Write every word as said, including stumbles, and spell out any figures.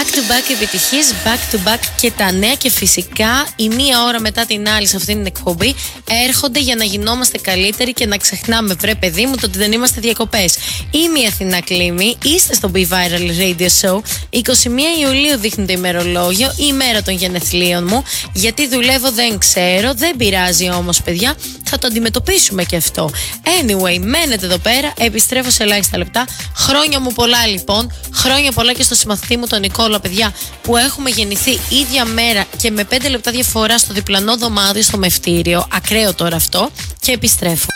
Back to back επιτυχίες, back to back και τα νέα, και φυσικά η μία ώρα μετά την άλλη σε αυτήν την εκπομπή έρχονται για να γινόμαστε καλύτεροι και να ξεχνάμε, βρε παιδί μου, το ότι δεν είμαστε διακοπές. Είμαι η Αθηνά Κλίμη, είστε στο Be Viral Radio Show. είκοσι μία Ιουλίου δείχνει το ημερολόγιο, η ημέρα των γενεθλίων μου. Γιατί δουλεύω δεν ξέρω, δεν πειράζει όμως, παιδιά, θα το αντιμετωπίσουμε και αυτό. Anyway, μένετε εδώ πέρα, επιστρέφω σε ελάχιστα λεπτά. Χρόνια μου πολλά λοιπόν, χρόνια πολλά και στο συμμαθητή μου τον Νικόλα, παιδιά, που έχουμε γεννηθεί ίδια μέρα και με πέντε λεπτά διαφορά στο διπλανό δωμάτιο στο μευτήριο. Ακραίο τώρα αυτό, και επιστρέφω.